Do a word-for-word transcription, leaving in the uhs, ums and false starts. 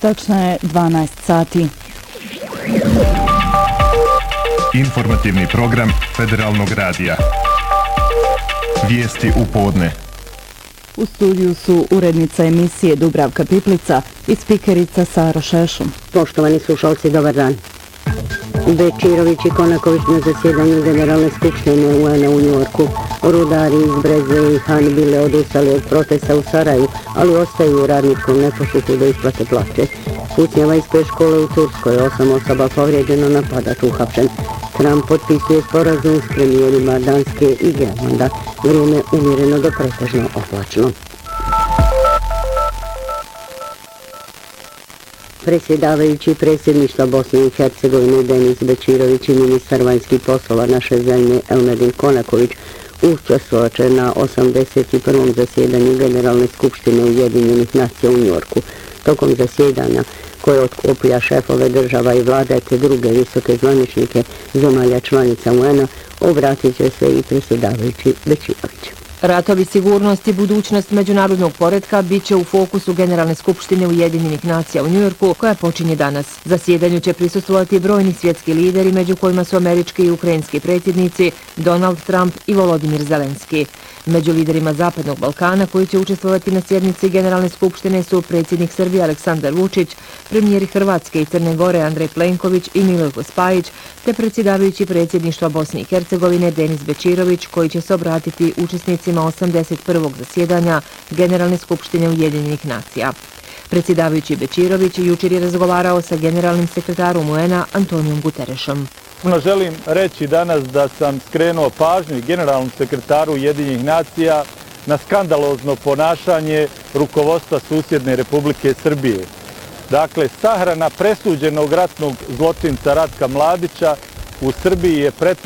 Tačno je dvanaest sati. Informativni program Federalnog radija. Vijesti u podne. U studiju su urednica emisije Dubravka Piplica i spikerica Sara Šešum. Poštovani slušalci, dobar dan. Bečirović i Konaković na zasjedanju Generalne skupštine U N-a u Njujorku. Rudari iz Breze i Han bile odustali od protesta u Saraju, ali ostaju u radničkom neposluhu do isplate plaće. Pucnjava iz škole u Turskoj, osam osoba povrijeđeno, napadač uhapšen. Trump potpisuje sporazum s premijerima Danske i Grenlanda. Vrijeme umjereno do pretežno oblačno. Predsjedavajući predsjedništva Bosne i Hercegovine Denis Bečirović i ministar vanjskih poslova naše zemlje Elmedin Konaković učestvovat će na osamdeset prvom zasjedanju Generalne skupštine Ujedinjenih nacija u Njujorku. Tokom zasjedanja koje otkuplja šefove država i vlade te druge visoke zvaničnike zemalja članica U N-a, obratit će se i predsjedavajući Bečirović. Ratovi, sigurnost i budućnost međunarodnog poretka bit će u fokusu Generalne skupštine Ujedinjenih nacija u Njujorku, koja počinje danas. Zasjedanju će prisustvovati brojni svjetski lideri, među kojima su američki i ukrajinski predsjednici Donald Trump i Volodimir Zelenski. Među liderima Zapadnog Balkana koji će učestvovati na sjednici Generalne skupštine su predsjednik Srbije Aleksandar Vučić, premijeri Hrvatske i Crne Gore Andrej Plenković i Milojko Spajić, te predsjedavajući predsjedništva Bosne i Hercegovine Denis Bečirović, koji će se obratiti učesnicima osamdeset prvog zasjedanja Generalne skupštine Ujedinjenih nacija. Predsjedavajući Bečirović jučer je razgovarao sa generalnim sekretarom U N-a Antonijom Guterešom. Želim reći danas da sam skrenuo pažnju generalnom sekretaru Ujedinjenih nacija na skandalozno ponašanje rukovodstva susjedne Republike Srbije. Dakle, sahrana presuđenog ratnog zločinca Ratka Mladića u Srbiji je pretvorena